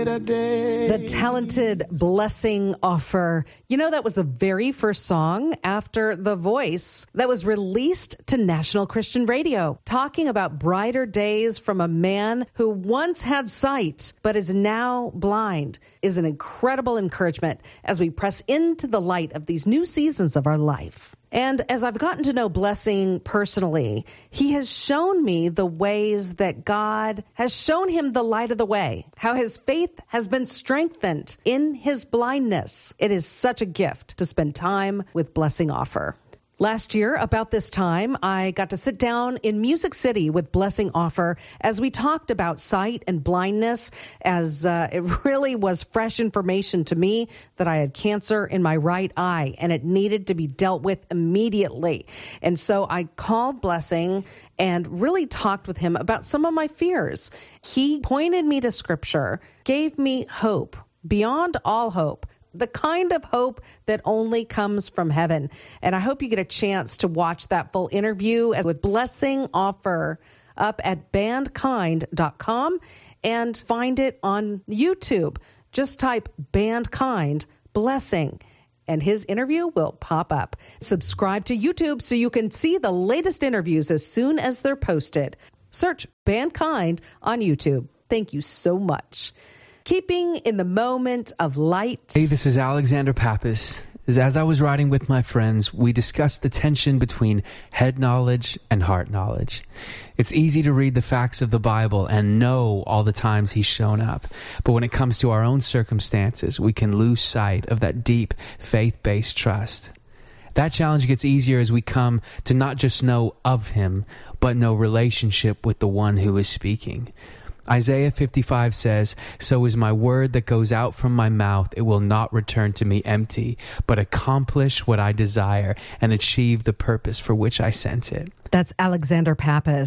brighter day. The talented Blessing Offer. You know, that was the very first song after The Voice that was released to National Christian Radio, talking about brighter days from a man who once had sight but is now blind, is an incredible encouragement as we press into the light of these new seasons of our life. And as I've gotten to know Blessing personally, he has shown me the ways that God has shown him the light of the way, how his faith has been strengthened in his blindness. It is such a gift to spend time with Blessing Offer. Last year, about this time, I got to sit down in Music City with Blessing Offer as we talked about sight and blindness, as it really was fresh information to me that I had cancer in my right eye and it needed to be dealt with immediately. And so I called Blessing and really talked with him about some of my fears. He pointed me to Scripture, gave me hope, beyond all hope, the kind of hope that only comes from heaven. And I hope you get a chance to watch that full interview with Blessing Offer up at bandkind.com and find it on YouTube. Just type Bandkind Blessing and his interview will pop up. Subscribe to YouTube so you can see the latest interviews as soon as they're posted. Search Bandkind on YouTube. Thank you so much. Keeping in the moment of light. Hey, this is Alexander Pappas. As I was riding with my friends, we discussed the tension between head knowledge and heart knowledge. It's easy to read the facts of the Bible and know all the times he's shown up. But when it comes to our own circumstances, we can lose sight of that deep faith-based trust. That challenge gets easier as we come to not just know of him, but know relationship with the one who is speaking. Isaiah 55 says, "So is my word that goes out from my mouth. It will not return to me empty, but accomplish what I desire and achieve the purpose for which I sent it." That's Alexander Pappas.